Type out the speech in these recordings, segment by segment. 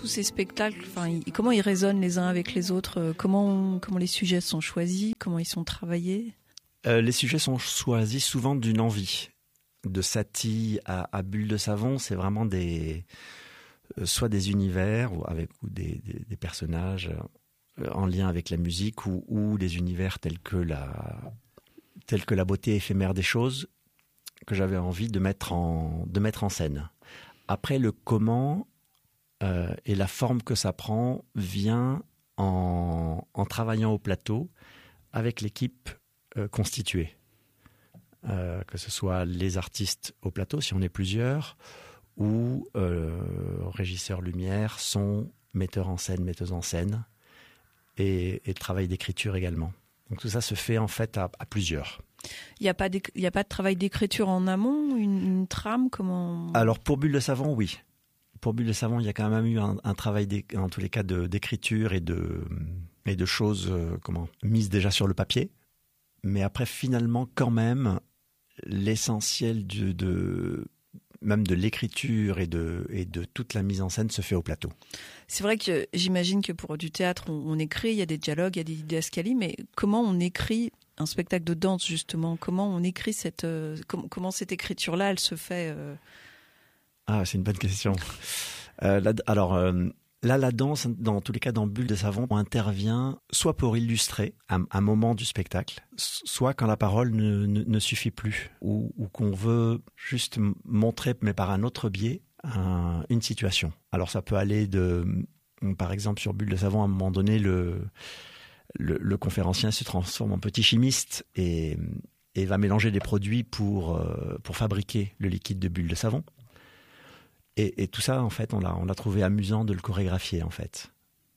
tous ces spectacles, comment ils résonnent les uns avec les autres, comment les sujets sont choisis, comment ils sont travaillés? Les sujets sont choisis souvent d'une envie. De Satie à Bulle de Savon, c'est vraiment soit des univers ou des personnages en lien avec la musique ou des univers tels que la beauté éphémère des choses que j'avais envie de mettre en scène. Après, le comment et la forme que ça prend vient en travaillant au plateau avec l'équipe constituée. Que ce soit les artistes au plateau, si on est plusieurs, ou régisseur lumière, son, metteur en scène, metteuse en scène, et le travail d'écriture également. Donc tout ça se fait en fait à plusieurs. Il n'y a pas de travail d'écriture en amont, une trame, comment? Alors pour Bulle de Savon, oui. Pour Bulle de Savon, il y a quand même eu un travail en tous les cas d'écriture et de choses mises déjà sur le papier. Mais après, finalement, quand même, l'essentiel même de l'écriture et de toute la mise en scène se fait au plateau. C'est vrai que j'imagine que pour du théâtre, on écrit, il y a des dialogues, il y a des didascalies, mais comment on écrit un spectacle de danse, justement? Comment on écrit comment cette écriture-là, elle se fait Ah, c'est une bonne question. La danse, dans tous les cas, dans Bulle de Savon, on intervient soit pour illustrer un moment du spectacle, soit quand la parole ne suffit plus, ou qu'on veut juste montrer, mais par un autre biais, une situation. Alors ça peut aller par exemple, sur Bulle de Savon, à un moment donné, le conférencien se transforme en petit chimiste et va mélanger des produits pour fabriquer le liquide de Bulle de Savon. Et tout ça, en fait, on a trouvé amusant de le chorégraphier, en fait.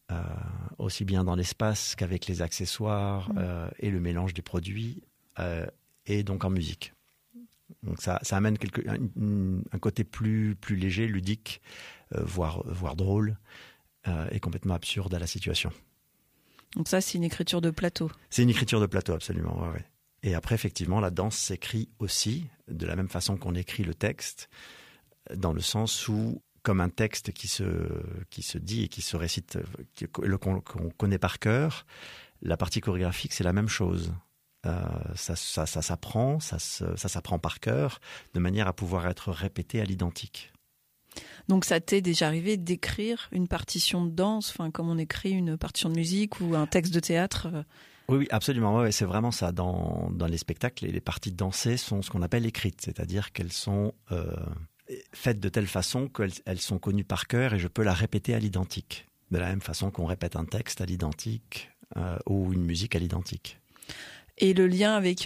Aussi bien dans l'espace qu'avec les accessoires et le mélange des produits, et donc en musique. Donc ça amène un côté plus léger, ludique, voire drôle, et complètement absurde à la situation. Donc ça, c'est une écriture de plateau. C'est une écriture de plateau, absolument, ouais. Et après, effectivement, la danse s'écrit aussi, de la même façon qu'on écrit le texte, dans le sens où, comme un texte qui se dit et qui se récite, qu'on connaît par cœur, la partie chorégraphique, c'est la même chose. Ça s'apprend, ça s'apprend par cœur, de manière à pouvoir être répété à l'identique. Donc ça t'est déjà arrivé d'écrire une partition de danse, comme on écrit une partition de musique ou un texte de théâtre? Oui, absolument. Ouais, c'est vraiment ça. Dans les spectacles, les parties dansées sont ce qu'on appelle écrites, c'est-à-dire qu'elles sont faites de telle façon qu'elles sont connues par cœur et je peux la répéter à l'identique. De la même façon qu'on répète un texte à l'identique ou une musique à l'identique. Et le lien avec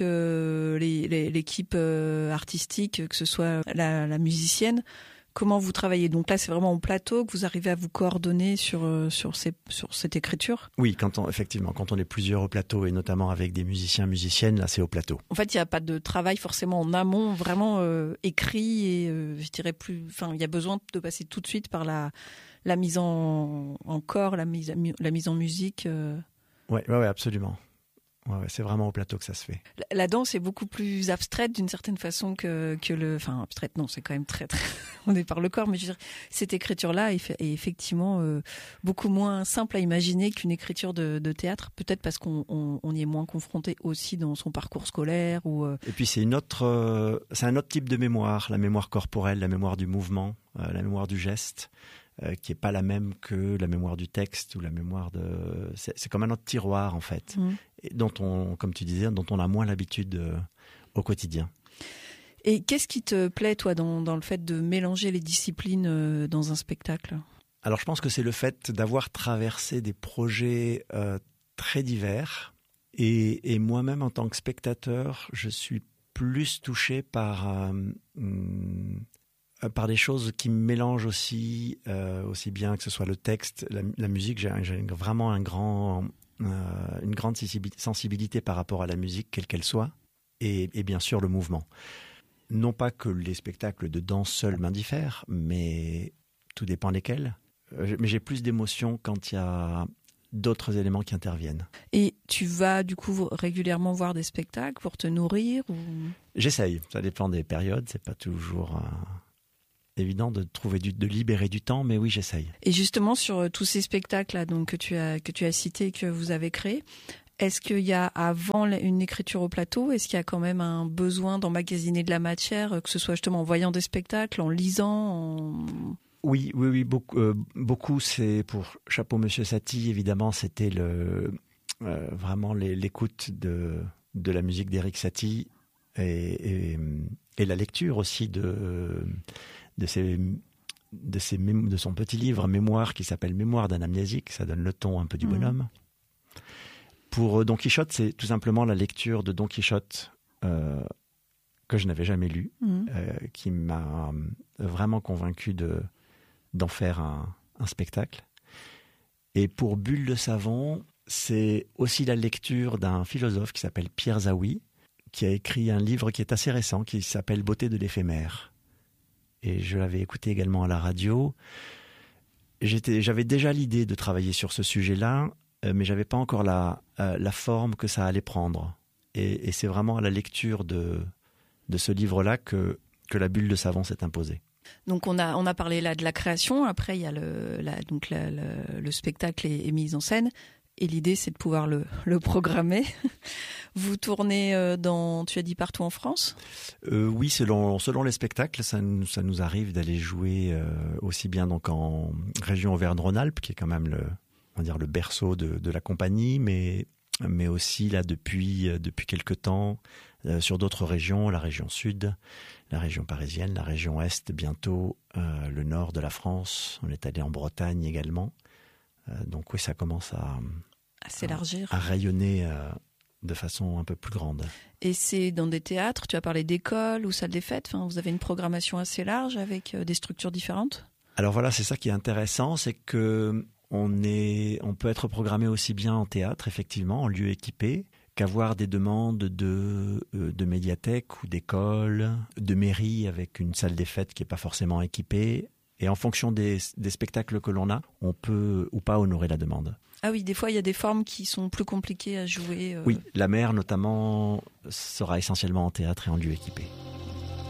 l'équipe artistique, que ce soit la musicienne, comment vous travaillez? Donc là, c'est vraiment au plateau que vous arrivez à vous coordonner sur cette écriture? Oui, effectivement, quand on est plusieurs au plateau, et notamment avec des musiciennes, là, c'est au plateau. En fait, il n'y a pas de travail forcément en amont, vraiment écrit, et je dirais plus. Il y a besoin de passer tout de suite par la mise en corps, la mise en musique. Oui, absolument. Ouais, c'est vraiment au plateau que ça se fait. La danse est beaucoup plus abstraite d'une certaine façon que abstraite, non, c'est quand même très, très on est par le corps, mais je veux dire, cette écriture-là est effectivement beaucoup moins simple à imaginer qu'une écriture de théâtre, peut-être parce qu'on y est moins confronté aussi dans son parcours scolaire ou. Et puis c'est un autre type de mémoire, la mémoire corporelle, la mémoire du mouvement, la mémoire du geste. Qui est pas la même que la mémoire du texte ou la mémoire c'est comme un autre tiroir en fait, et dont comme tu disais, dont on a moins l'habitude au quotidien. Et qu'est-ce qui te plaît toi dans le fait de mélanger les disciplines dans un spectacle? Alors je pense que c'est le fait d'avoir traversé des projets très divers et moi-même en tant que spectateur, je suis plus touché par des choses qui me mélangent aussi bien que ce soit le texte, la musique. J'ai vraiment une grande sensibilité par rapport à la musique, quelle qu'elle soit, et bien sûr le mouvement. Non pas que les spectacles de danse seuls m'indiffèrent, mais tout dépend lesquels. Mais j'ai plus d'émotion quand il y a d'autres éléments qui interviennent. Et tu vas du coup régulièrement voir des spectacles pour te nourrir ou... J'essaye, ça dépend des périodes, c'est pas toujours... évident de trouver de libérer du temps, mais oui, j'essaye. Et justement, sur tous ces spectacles là, donc, que tu as cités et que vous avez créés, est-ce qu'il y a, avant une écriture au plateau, est-ce qu'il y a quand même un besoin d'emmagasiner de la matière, que ce soit justement en voyant des spectacles, en lisant Oui, beaucoup. C'est pour Chapeau Monsieur Satie, évidemment, c'était vraiment l'écoute de la musique d'Éric Satie et la lecture aussi de son petit livre Mémoire qui s'appelle Mémoire d'un amnésique. Ça donne le ton un peu du bonhomme. Pour Don Quichotte, c'est tout simplement la lecture de Don Quichotte que je n'avais jamais lu, qui m'a vraiment convaincu d'en faire un spectacle. Et pour Bulle de savon, c'est aussi la lecture d'un philosophe qui s'appelle Pierre Zawi, qui a écrit un livre qui est assez récent, qui s'appelle Beauté de l'éphémère. Et je l'avais écouté également à la radio. J'avais déjà l'idée de travailler sur ce sujet-là, mais j'avais pas encore la forme que ça allait prendre. Et c'est vraiment à la lecture de ce livre-là que la Bulle de savon s'est imposée. Donc on a parlé là de la création. Après il y a le spectacle est mis en scène et l'idée c'est de pouvoir le programmer. Vous tournez tu as dit partout en France ? Oui, selon les spectacles, ça nous arrive d'aller jouer aussi bien donc en région Auvergne-Rhône-Alpes, qui est quand même le berceau de la compagnie, mais aussi là depuis quelque temps sur d'autres régions, la région sud, la région parisienne, la région est, bientôt le nord de la France. On est allé en Bretagne également. Donc oui, ça commence à s'élargir, à rayonner de façon un peu plus grande. Et c'est dans des théâtres, tu as parlé d'écoles ou salles des fêtes, enfin, vous avez une programmation assez large avec des structures différentes ? Alors voilà, c'est ça qui est intéressant, c'est que on peut être programmé aussi bien en théâtre, effectivement, en lieu équipé, qu'avoir des demandes de médiathèques ou d'écoles, de mairies avec une salle des fêtes qui n'est pas forcément équipée. Et en fonction des spectacles que l'on a, on peut ou pas honorer la demande. Ah oui, des fois, il y a des formes qui sont plus compliquées à jouer. Oui, la mer, notamment, sera essentiellement en théâtre et en lieu équipé.